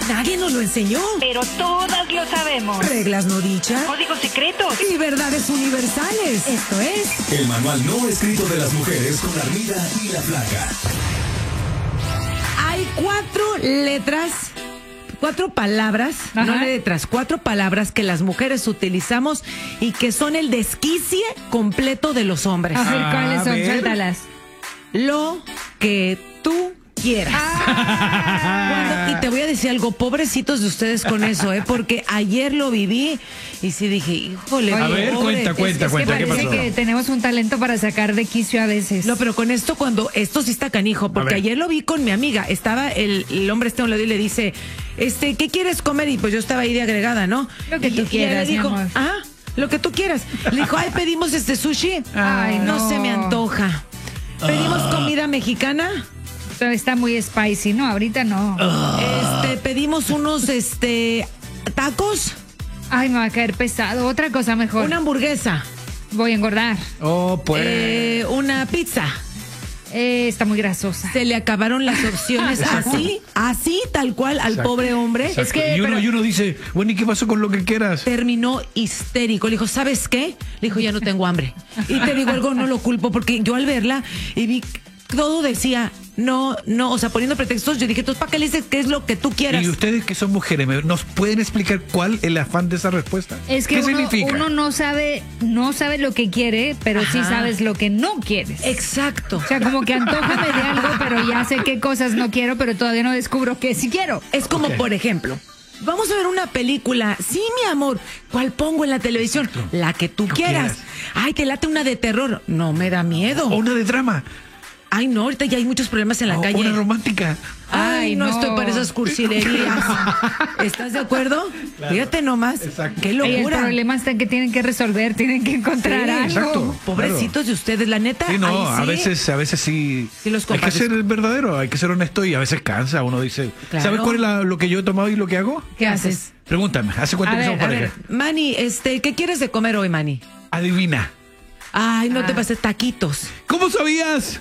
Nadie nos lo enseñó. Pero todas lo sabemos. Reglas no dichas. Códigos secretos. Y verdades universales. Esto es... El manual no escrito de las mujeres con Armida y la Flaca. Hay 4 letras... 4 palabras, Ajá. no letras, 4 palabras que las mujeres utilizamos y que son el desquicie completo de los hombres. A ver, ¿cuáles son? ver. Suéltalas. Lo que tú quieras. Y te voy a decir algo, pobrecitos de ustedes con eso, porque ayer lo viví y sí dije, híjole. Oye, A ver, pobre. cuenta, Es que ¿qué parece pasó? que tenemos un talento para sacar de quicio a veces. No, pero con esto esto sí está canijo, porque ver. ayer lo vi con mi amiga, estaba el hombre a un lado y le dice, ¿qué quieres comer? Y pues yo estaba ahí de agregada, ¿no? Lo que Y tú ella quieras, le dijo, mi amor. lo que tú quieras. Le dijo, pedimos sushi. Ay, no se me no. antoja. Pedimos comida mexicana. Pero está muy spicy, ¿no? Ahorita no. Pedimos unos tacos, Ay, me va a caer pesado. Otra cosa mejor. una hamburguesa, Voy a engordar. Oh, pues. una pizza. Está muy grasosa. Se le acabaron las opciones así tal cual al Exacto. pobre hombre. Exacto. es que, y uno, pero- y uno dice, bueno, ¿y qué pasó con lo que quieras? Terminó histérico. Le dijo, ¿sabes qué? Le dijo, ya no tengo hambre. Y te digo algo, no lo culpo, porque yo al verla y vi, todo decía, no, o sea, poniendo pretextos, yo dije, entonces, ¿para qué le dices qué es lo que tú quieras? Y ustedes que son mujeres, ¿nos pueden explicar cuál es el afán de esa respuesta? Es que ¿Qué uno significa? no sabe lo que quiere, pero sí Ajá. sabes lo que no quieres. Exacto. O sea, como que antójame de algo, pero ya sé qué cosas no quiero, pero todavía no descubro qué sí quiero. Es como, Ok. por ejemplo, vamos a ver una película. Sí, mi amor. ¿Cuál pongo en la televisión? La que tú quieras. quieras. Ay, te late una de terror. No me da miedo. O una de drama. Ay, no, ahorita ya hay muchos problemas en la O calle. una romántica. Ay, no no. estoy para esas cursilerías. ¿Estás de acuerdo? Fíjate nomás. Exacto. Qué Y el locura. problema está en que tienen que resolver, tienen que encontrar Sí, algo. exacto. Pobrecitos de ustedes, la neta. Sí, no, ahí sí. a veces sí. Sí los hay que compartes. ser el verdadero, hay que ser honesto y a veces cansa. Uno dice, Claro. ¿sabes cuál es lo que yo he tomado y lo que hago? ¿Qué haces? Pregúntame, ¿hace cuánto A que ver, somos a pareja? ver, Manny, ¿qué quieres de comer hoy, Manny? Adivina. Ay, no te pases taquitos. ¿Cómo sabías?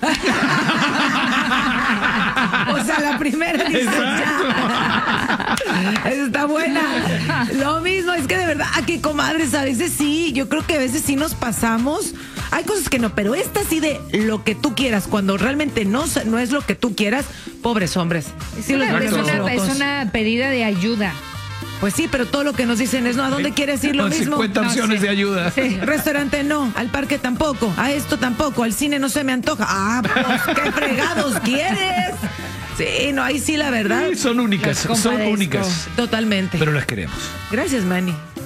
O sea, la primera dice ya. Esa está buena. Lo mismo, es que de verdad, aquí, comadres, a veces sí, yo creo que a veces sí nos pasamos. Hay cosas que no, pero esta sí de lo que tú quieras, cuando realmente no es lo que tú quieras, pobres hombres. Sí los volvemos locos. Es una pedida de ayuda. Pues sí, pero todo lo que nos dicen es, no, ¿a dónde quieres ir? Lo Con mismo. 50 No, opciones sí. de ayuda. Sí, restaurante no, al parque tampoco, a esto tampoco, al cine no se me antoja. Ah, pues, ¿qué fregados quieres? Sí, no, ahí sí la verdad. Sí, son únicas, Los son compadezco. únicas. Totalmente. Pero las queremos. Gracias, Manny.